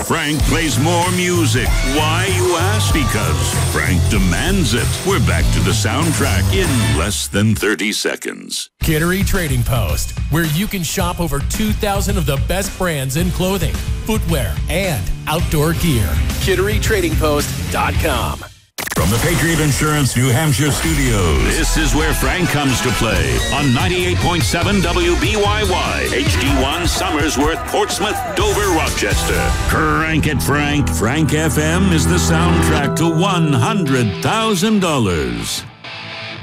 Frank plays more music. Why, you ask? Because Frank demands it. We're back to the soundtrack in less than 30 seconds. Kittery Trading Post, where you can shop over 2,000 of the best brands in clothing, footwear, and outdoor gear. KitteryTradingPost.com. From the Patriot Insurance New Hampshire studios, this is where Frank comes to play on 98.7 WBYY, HD1 Somersworth, Portsmouth, Dover, Rochester. Crank it, Frank. Frank FM is the soundtrack to $100,000.